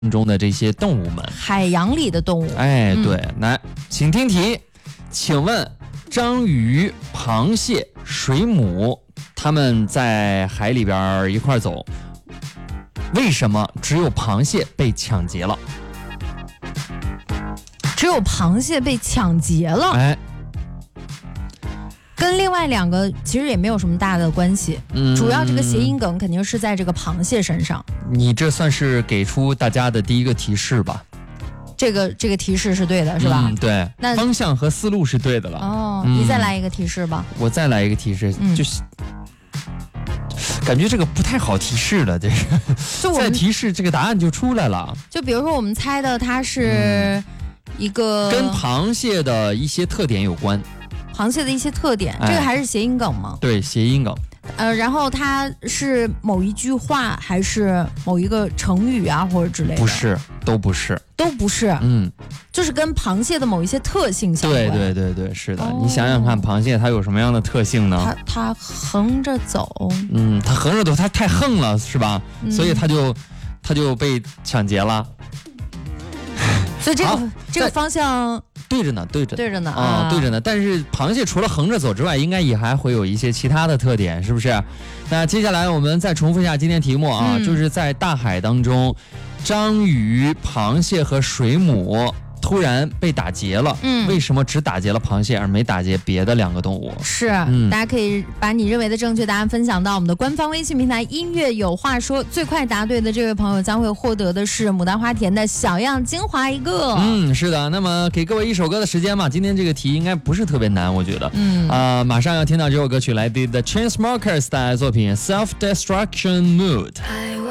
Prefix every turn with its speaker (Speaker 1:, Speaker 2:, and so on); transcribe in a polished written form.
Speaker 1: 中的这些动物们，
Speaker 2: 海洋里的动物。
Speaker 1: 哎，对，来，请听题，请问章鱼、螃蟹、水母，它们在海里边一块走，为什么只有螃蟹被抢劫了？
Speaker 2: 只有螃蟹被抢劫了，
Speaker 1: 哎，
Speaker 2: 跟另外两个其实也没有什么大的关系。主要这个谐音梗肯定是在这个螃蟹身上。
Speaker 1: 你这算是给出大家的第一个提示吧？
Speaker 2: 这个提示是对的，是吧？
Speaker 1: 对，
Speaker 2: 那
Speaker 1: 方向和思路是对的了。
Speaker 2: 哦，你再来一个提示吧。
Speaker 1: 我再来一个提示，就是感觉这个不太好提示了，这个再提示这个答案就出来了。
Speaker 2: 就比如说我们猜的它是一个
Speaker 1: 跟螃蟹的一些特点有关。
Speaker 2: 螃蟹的一些特点，这个还是谐音梗吗？
Speaker 1: 对，谐音梗。
Speaker 2: 然后它是某一句话，还是某一个成语啊，或者之类的？
Speaker 1: 不是，都不是，
Speaker 2: 都不是。就是跟螃蟹的某一些特性相关。
Speaker 1: 对，是的。你想想看，螃蟹它有什么样的特性呢？
Speaker 2: 它横着走。
Speaker 1: 它横着走，它太横了，是吧？所以它就被抢劫了。
Speaker 2: 所以这个方向
Speaker 1: 对着呢
Speaker 2: 啊，
Speaker 1: 对着呢。但是螃蟹除了横着走之外，应该也还会有一些其他的特点，是不是？那接下来我们再重复一下今天题目啊，就是在大海当中，章鱼、螃蟹和水母突然被打劫了。为什么只打劫了螃蟹而没打劫别的两个动物？
Speaker 2: 是，大家可以把你认为的正确答案分享到我们的官方微信平台音乐有话说，最快答对的这位朋友将会获得的是牡丹花田的小样精华一个。
Speaker 1: 是的。那么给各位一首歌的时间嘛，今天这个题应该不是特别难，我觉得。马上要听到这首歌曲，来自 The Chainsmokers 的作品 Self Destruction Mood。